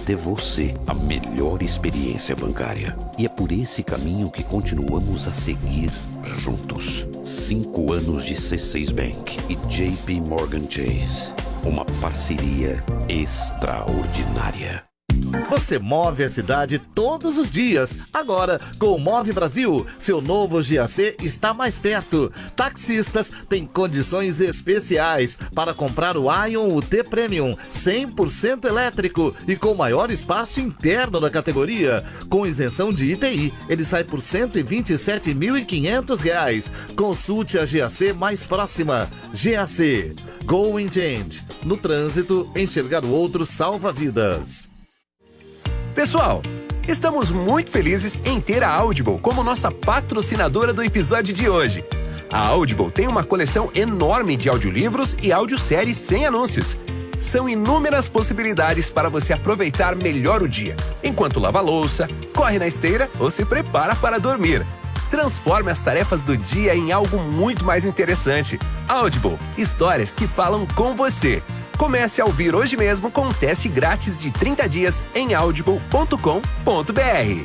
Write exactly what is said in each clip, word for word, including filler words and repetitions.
até você a melhor experiência bancária. E é por esse caminho que continuamos a seguir juntos. Cinco anos de C seis Bank e J P Morgan Chase. Uma parceria extraordinária. Você move a cidade todos os dias. Agora, com o Move Brasil, seu novo G A C está mais perto. Taxistas têm condições especiais para comprar o Ion U T Premium cem por cento elétrico e com maior espaço interno da categoria. Com isenção de I P I, ele sai por cento e vinte e sete mil e quinhentos reais. Consulte a G A C mais próxima. G A C. Go and Change. No trânsito, enxergar o outro salva vidas. Pessoal, estamos muito felizes em ter a Audible como nossa patrocinadora do episódio de hoje. A Audible tem uma coleção enorme de audiolivros e audioséries sem anúncios. São inúmeras possibilidades para você aproveitar melhor o dia, enquanto lava a louça, corre na esteira ou se prepara para dormir. Transforme as tarefas do dia em algo muito mais interessante. Audible, histórias que falam com você. Comece a ouvir hoje mesmo com um teste grátis de trinta dias em audible ponto com ponto b r.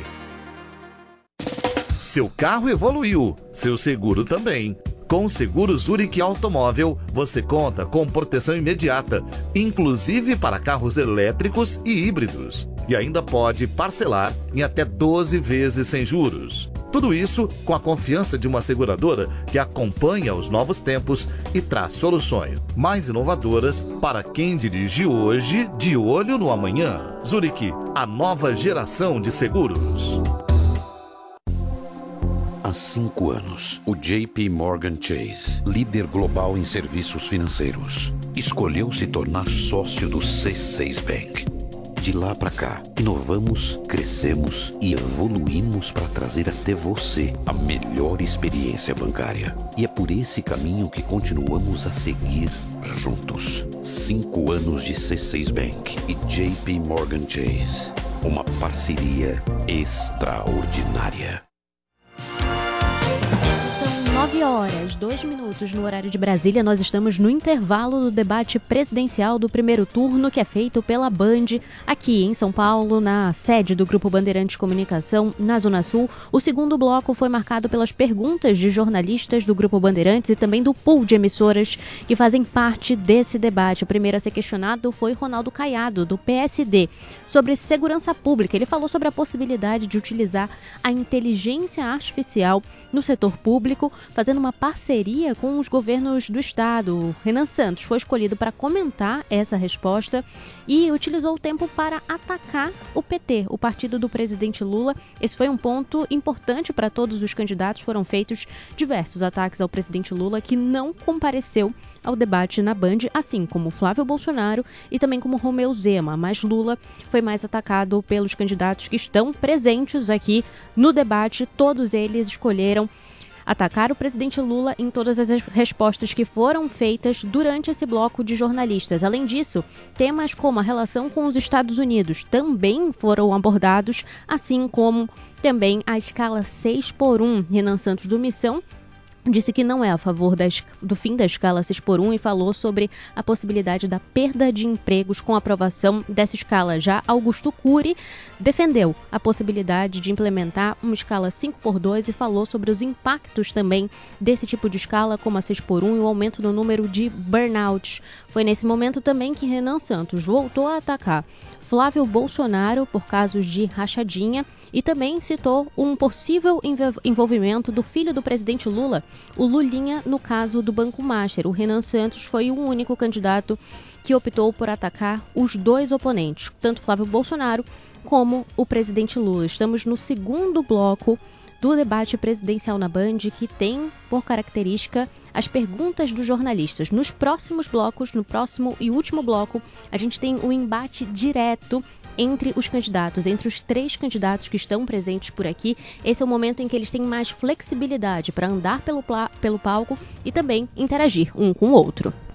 Seu carro evoluiu, seu seguro também. Com o Seguro Zurich Automóvel, você conta com proteção imediata, inclusive para carros elétricos e híbridos. E ainda pode parcelar em até doze vezes sem juros. Tudo isso com a confiança de uma seguradora que acompanha os novos tempos e traz soluções mais inovadoras para quem dirige hoje de olho no amanhã. Zurich, a nova geração de seguros. Há cinco anos, o J P Morgan Chase, líder global em serviços financeiros, escolheu se tornar sócio do C seis Bank. De lá para cá, inovamos, crescemos e evoluímos para trazer até você a melhor experiência bancária. E é por esse caminho que continuamos a seguir juntos. Cinco anos de C seis Bank e J P Morgan Chase. Uma parceria extraordinária. nove horas, dois minutos no horário de Brasília. Nós estamos no intervalo do debate presidencial do primeiro turno, que é feito pela Band, aqui em São Paulo, na sede do Grupo Bandeirantes Comunicação, na Zona Sul. O segundo bloco foi marcado pelas perguntas de jornalistas do Grupo Bandeirantes e também do pool de emissoras que fazem parte desse debate. O primeiro a ser questionado foi Ronaldo Caiado, do P S D, sobre segurança pública. Ele falou sobre a possibilidade de utilizar a inteligência artificial no setor público, fazendo uma parceria com os governos do estado. O Renan Santos foi escolhido para comentar essa resposta e utilizou o tempo para atacar o P T, o partido do presidente Lula. Esse foi um ponto importante para todos os candidatos. Foram feitos diversos ataques ao presidente Lula, que não compareceu ao debate na Band, assim como Flávio Bolsonaro e também como Romeu Zema. Mas Lula foi mais atacado pelos candidatos que estão presentes aqui no debate. Todos eles escolheram atacar o presidente Lula em todas as respostas que foram feitas durante esse bloco de jornalistas. Além disso, temas como a relação com os Estados Unidos também foram abordados, assim como também a escala seis por um. Renan Santos, do Missão, disse que não é a favor da, do fim da escala seis por um e falou sobre a possibilidade da perda de empregos com a aprovação dessa escala. Já Augusto Cury defendeu a possibilidade de implementar uma escala cinco por dois e falou sobre os impactos também desse tipo de escala, como a seis por um, e o aumento no número de burnouts. Foi nesse momento também que Renan Santos voltou a atacar Flávio Bolsonaro por casos de rachadinha e também citou um possível envolvimento do filho do presidente Lula, o Lulinha, no caso do Banco Master. O Renan Santos foi o único candidato que optou por atacar os dois oponentes, tanto Flávio Bolsonaro como o presidente Lula. Estamos no segundo bloco do debate presidencial na Band, que tem por característica as perguntas dos jornalistas. Nos próximos blocos, no próximo e último bloco, a gente tem um embate direto entre os candidatos, entre os três candidatos que estão presentes por aqui. Esse é o momento em que eles têm mais flexibilidade para andar pelo, pla- pelo palco e também interagir um com o outro.